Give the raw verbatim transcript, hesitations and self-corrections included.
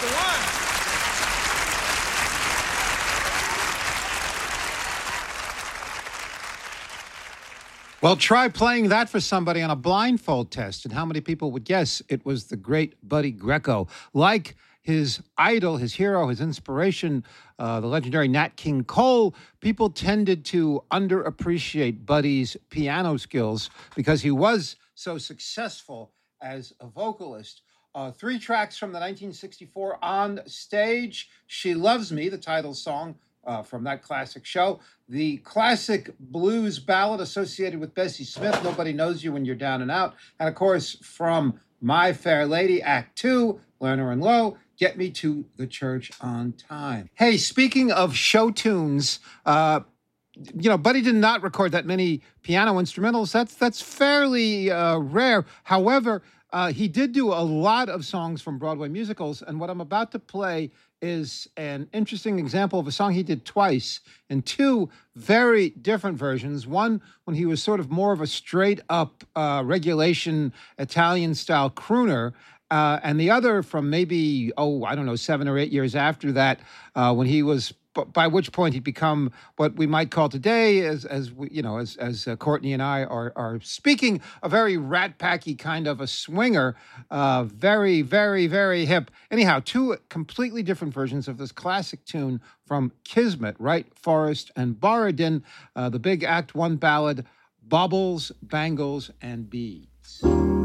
the one. Well, try playing that for somebody on a blindfold test, and how many people would guess it was the great Buddy Greco? Like his idol, his hero, his inspiration, uh, the legendary Nat King Cole, people tended to underappreciate Buddy's piano skills because he was so successful as a vocalist. Uh, three tracks from the nineteen sixty-four On Stage, She Loves Me, the title song, Uh, from that classic show. The classic blues ballad associated with Bessie Smith, Nobody Knows You When You're Down and Out. And of course, from My Fair Lady, Act Two, Lerner and Lowe, Get Me to the Church on Time. Hey, speaking of show tunes, uh, you know, Buddy did not record that many piano instrumentals. That's, that's fairly uh, rare. However, uh, he did do a lot of songs from Broadway musicals, and what I'm about to play is an interesting example of a song he did twice in two very different versions. One when he was sort of more of a straight-up uh, regulation Italian-style crooner, uh, and the other from maybe, oh, I don't know, seven or eight years after that, uh, when he was, by which point he'd become what we might call today, as as we, you know, as as uh, Courtney and I are are speaking, a very rat packy kind of a swinger, uh, very very very hip. Anyhow, two completely different versions of this classic tune from Kismet, Wright, Forrest, and Borodin, uh, the big Act One ballad, Baubles, Bangles, and Beads.